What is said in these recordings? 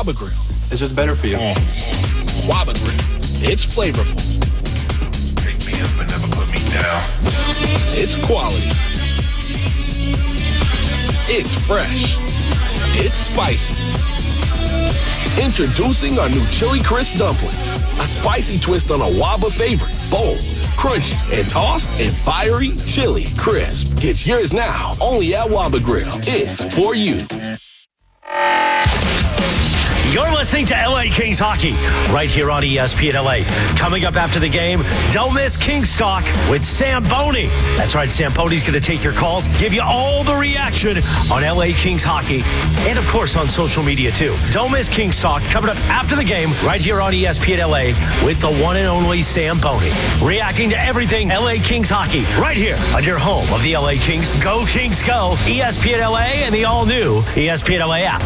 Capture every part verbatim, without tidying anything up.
Waba Grill. It's just better for you. Mm. Waba Grill. It's flavorful. Pick me up and never put me down. It's quality. It's fresh. It's spicy. Introducing our new Chili Crisp Dumplings. A spicy twist on a Waba favorite. Bold, crunchy, and tossed in fiery chili crisp. Get yours now, only at Waba Grill. It's for you. You're listening to L A Kings Hockey right here on E S P N L A. Coming up after the game, don't miss Kings Talk with Sam Boney. That's right, Sam Boney's going to take your calls, give you all the reaction on L A Kings Hockey, and of course on social media too. Don't miss Kings Talk coming up after the game right here on E S P N L A with the one and only Sam Boney. Reacting to everything L A Kings Hockey right here on your home of the L A Kings. Go Kings Go, E S P N L A and the all-new E S P N L A app.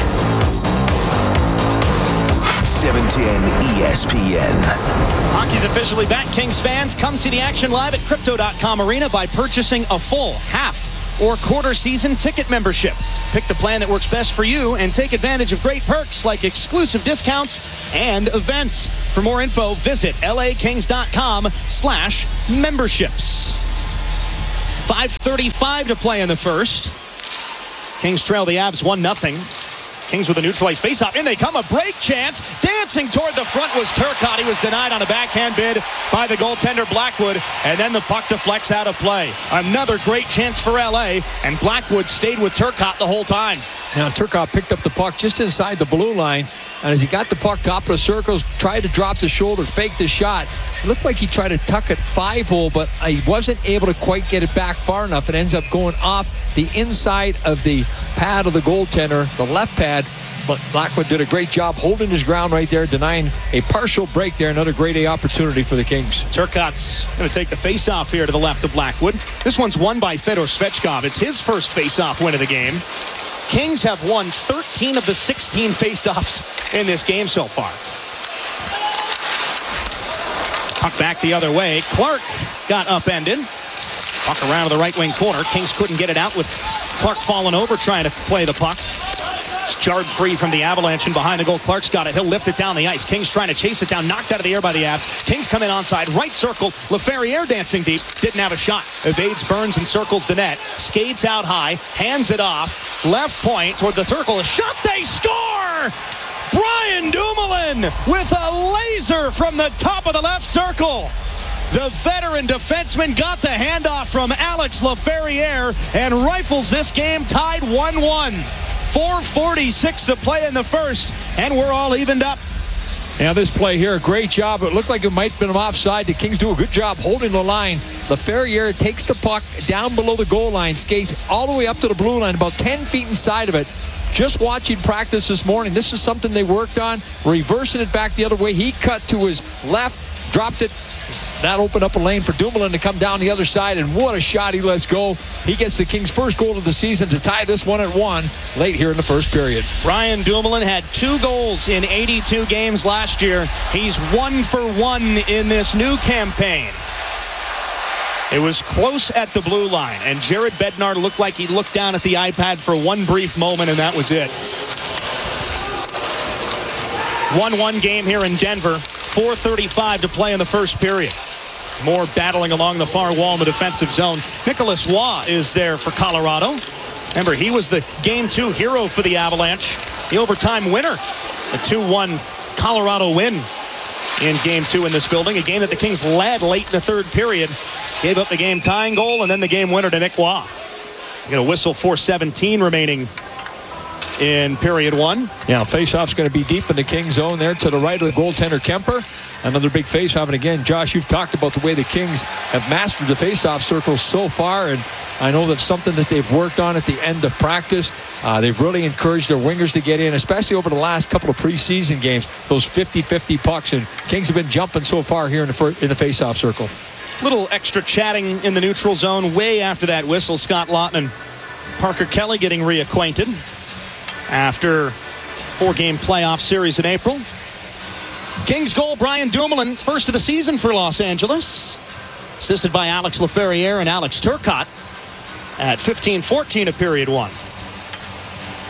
seven ten E S P N. Hockey's officially back, Kings fans. Come see the action live at Crypto dot com Arena by purchasing a full, half, or quarter season ticket membership. Pick the plan that works best for you and take advantage of great perks like exclusive discounts and events. For more info, visit L A Kings dot com slash memberships. five thirty-five to play in the first. Kings trail the Avs one nothing. Kings with a neutralized faceoff. In they come, a break chance. Dancing toward the front was Turcotte. He was denied on a backhand bid by the goaltender Blackwood. And then the puck deflects out of play. Another great chance for L A. And Blackwood stayed with Turcotte the whole time. Now Turcotte picked up the puck just inside the blue line. And as he got the puck top of the circles, tried to drop the shoulder, fake the shot. It looked like he tried to tuck it five-hole, but he wasn't able to quite get it back far enough. It ends up going off the inside of the pad of the goaltender, the left pad. But Blackwood did a great job holding his ground right there, denying a partial break there. Another great A opportunity for the Kings. Turcotte's going to take the face-off here to the left of Blackwood. This one's won by Fedor Svechkov. It's his first face-off win of the game. Kings have won thirteen of the sixteen face-offs in this game so far. Puck back the other way. Clark got upended. Puck around to the right wing corner. Kings couldn't get it out with Clark falling over trying to play the puck. It's jarred free from the Avalanche and behind the goal. Clark's got it. He'll lift it down the ice. Kings trying to chase it down. Knocked out of the air by the Avs. Kings come in onside. Right circle. LaFerriere dancing deep. Didn't have a shot. Evades Burns and circles the net. Skates out high. Hands it off. Left point toward the circle. A shot. They score! Brian Dumoulin with a laser from the top of the left circle. The veteran defenseman got the handoff from Alex LaFerriere and rifles this game tied one one. four forty-six to play in the first, and we're all evened up. Now this play here, a great job. It looked like it might have been offside. The Kings do a good job holding the line. LaFerriere takes the puck down below the goal line, skates all the way up to the blue line, about ten feet inside of it. Just watching practice this morning, this is something they worked on, reversing it back the other way. He cut to his left, dropped it. That opened up a lane for Dumoulin to come down the other side, and what a shot he lets go. He gets the Kings' first goal of the season to tie this one at one late here in the first period. Brian Dumoulin had two goals in eighty-two games last year. He's one for one in this new campaign. It was close at the blue line, and Jared Bednar looked like he looked down at the iPad for one brief moment, and that was it. one one game here in Denver. four thirty-five to play in the first period. More battling along the far wall in the defensive zone. Nicholas Waugh is there for Colorado. Remember, he was the game two hero for the Avalanche. The overtime winner. A two one Colorado win in game two in this building. A game that the Kings led late in the third period. Gave up the game tying goal and then the game winner to Nick Waugh. You're going to whistle four seventeen remaining in period one. Yeah, faceoff's going to be deep in the Kings zone there to the right of the goaltender Kemper. Another big faceoff. And again, Josh, you've talked about the way the Kings have mastered the faceoff circles so far, and I know that's something that they've worked on at the end of practice. Uh, they've really encouraged their wingers to get in, especially over the last couple of preseason games, those fifty fifty pucks, and Kings have been jumping so far here in the, fir- in the faceoff circle. Little extra chatting in the neutral zone way after that whistle. Scott Laughton and Parker Kelly getting reacquainted after four-game playoff series in April. Kings goal, Brian Dumoulin, first of the season for Los Angeles. Assisted by Alex LaFerriere and Alex Turcotte at fifteen fourteen of period one.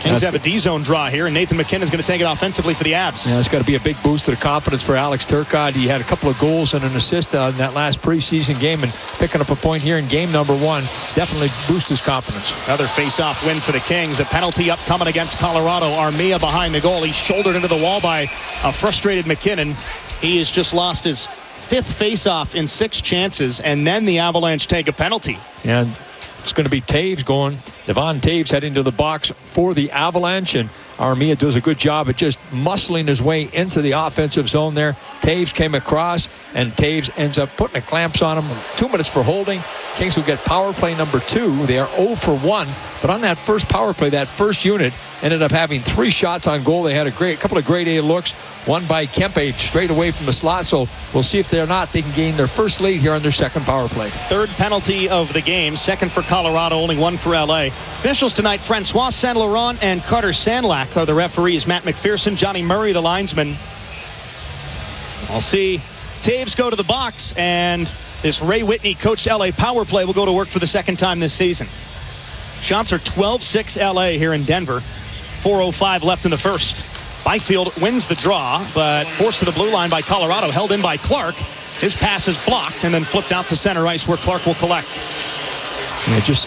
Kings have a D-zone draw here, and Nathan McKinnon's going to take it offensively for the Avs. Yeah, it's got to be a big boost to the confidence for Alex Turcotte. He had a couple of goals and an assist uh, in that last preseason game, and picking up a point here in game number one definitely boosts his confidence. Another face-off win for the Kings. A penalty upcoming against Colorado. Armia behind the goal. He's shouldered into the wall by a frustrated McKinnon. He has just lost his fifth face-off in six chances, and then the Avalanche take a penalty. And it's going to be Taves going. Devon Taves heading to the box for the Avalanche, and Armia does a good job at just muscling his way into the offensive zone there. Taves came across, and Taves ends up putting the clamps on him. Two minutes for holding. Kings will get power play number two. They are oh for one, but on that first power play, that first unit ended up having three shots on goal. They had a great couple of grade A looks, one by Kempe straight away from the slot, so we'll see if they're not. They can gain their first lead here on their second power play. Third penalty of the game, second for Colorado, only one for L A. Officials tonight, Francois Saint-Laurent and Carter Sandlak are the referees. Matt McPherson, Johnny Murray, the linesman. I'll see Taves go to the box, and this Ray Whitney coached L A power play will go to work for the second time this season. Shots are twelve six L A here in Denver. four oh five left in the first. Byfield wins the draw, but forced to the blue line by Colorado, held in by Clark. His pass is blocked and then flipped out to center ice where Clark will collect. Yeah, just